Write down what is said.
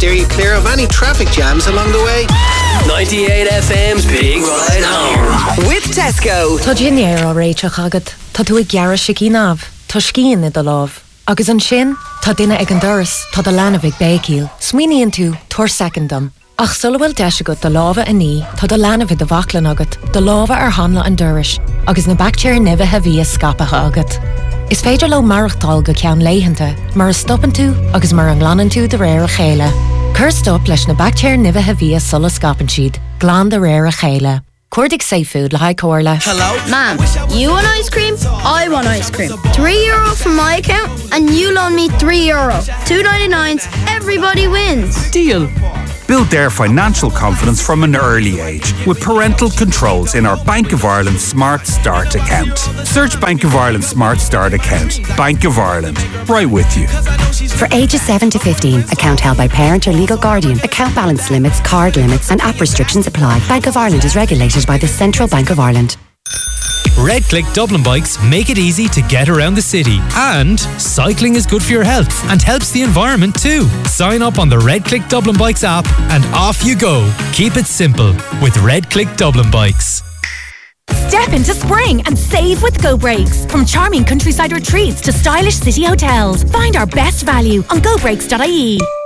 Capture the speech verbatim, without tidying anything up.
steer you clear of any traffic jams along the way. ninety-eight F M's Big Ride Home. With Tesco. Tá dinnéir á réiteach agad. Tá tú ag gearra sicí náb. Tá scían i do láb. Agus an sin, tá duine ag an doras, tá do leanamh bécíl. Smuoíonn tú, tuair secondam. Ach sulhfuil deis agat do lábha a ní, tá do leanamh do bhaclan agat, do lábha ar hanla an doras, agus na bactéir nimhethe bhí a scapatha agat. Is féidir le marachtáil go ceann léitheanta, mar a stoppan tú agus mar an ghlanan tú de réir a chéile. Cur stop leis na bactéir nimhethe bhí a sulla scapan siad, glán de réir a chéile. Cuirdig Seafood le haid cóirle. Hello? Ma'am, you want ice cream? I want ice cream. Three euro from my account and you loan me three euro. Two ninety-nines, everybody wins. Deal. Build their financial confidence from an early age with parental controls in our Bank of Ireland Smart Start account. Search Bank of Ireland Smart Start account. Bank of Ireland. Right with you. For ages seven to fifteen, account held by parent or legal guardian. Account balance limits, card limits and app restrictions apply. Bank of Ireland is regulated by the Central Bank of Ireland. Red Click Dublin Bikes make it easy to get around the city. And cycling is good for your health and helps the environment too. Sign up on the Red Click Dublin Bikes app and off you go. Keep it simple with Red Click Dublin Bikes. Step into spring and save with Go Brakes. From charming countryside retreats to stylish city hotels. Find our best value on go brakes dot I E.